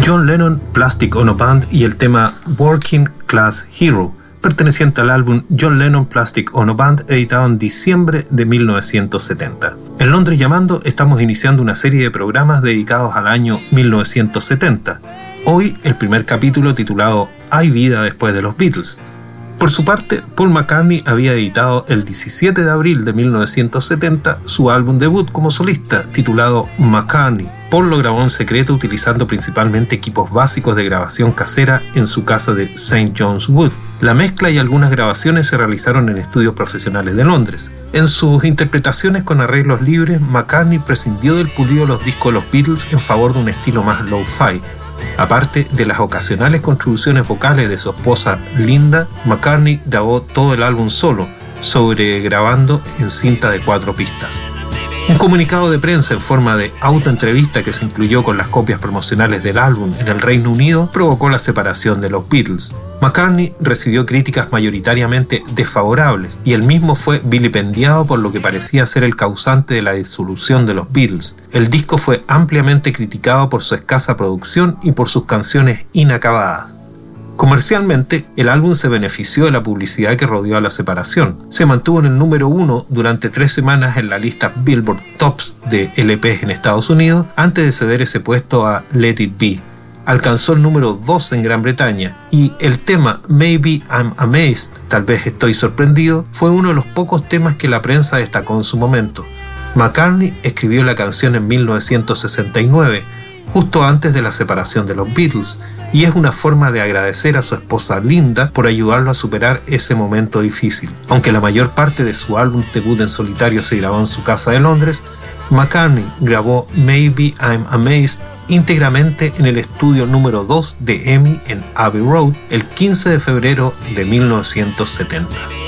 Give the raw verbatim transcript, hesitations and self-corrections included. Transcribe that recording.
John Lennon, Plastic Ono Band y el tema Working Class Hero, perteneciente al álbum John Lennon Plastic Ono Band, editado en diciembre de mil novecientos setenta. En Londres Llamando estamos iniciando una serie de programas dedicados al año mil novecientos setenta. Hoy el primer capítulo titulado ¿Hay vida después de los Beatles? Por su parte, Paul McCartney había editado el diecisiete de abril de mil novecientos setenta su álbum debut como solista, titulado McCartney. Paul lo grabó en secreto utilizando principalmente equipos básicos de grabación casera en su casa de Saint John's Wood. La mezcla y algunas grabaciones se realizaron en estudios profesionales de Londres. En sus interpretaciones con arreglos libres, McCartney prescindió del pulido de los discos de los Beatles en favor de un estilo más lo-fi. Aparte de las ocasionales contribuciones vocales de su esposa Linda, McCartney grabó todo el álbum solo, sobregrabando en cinta de cuatro pistas. Un comunicado de prensa en forma de autoentrevista que se incluyó con las copias promocionales del álbum en el Reino Unido provocó la separación de los Beatles. McCartney recibió críticas mayoritariamente desfavorables y él mismo fue vilipendiado por lo que parecía ser el causante de la disolución de los Beatles. El disco fue ampliamente criticado por su escasa producción y por sus canciones inacabadas. Comercialmente, el álbum se benefició de la publicidad que rodeó a la separación. Se mantuvo en el número uno durante tres semanas en la lista Billboard Tops de L Ps en Estados Unidos, antes de ceder ese puesto a Let It Be. Alcanzó el número dos en Gran Bretaña y el tema Maybe I'm Amazed, tal vez estoy sorprendido, fue uno de los pocos temas que la prensa destacó en su momento. McCartney escribió la canción en mil novecientos sesenta y nueve, justo antes de la separación de los Beatles, y es una forma de agradecer a su esposa Linda por ayudarlo a superar ese momento difícil. Aunque la mayor parte de su álbum debut en solitario se grabó en su casa de Londres, McCartney grabó Maybe I'm Amazed íntegramente en el estudio número dos de EMI en Abbey Road el quince de febrero de mil novecientos setenta.